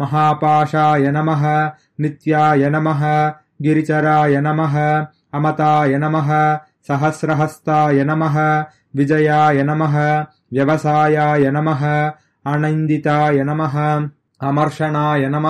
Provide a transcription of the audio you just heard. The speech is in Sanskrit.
महापाशाय नमः नित्याय नमः गिरिचराय नमः अमताय नमः सहस्रहस्ताय नमः विजयाय नमः व्यवसायाय नमः अनन्दिताय नमः अमर्षणाय नमः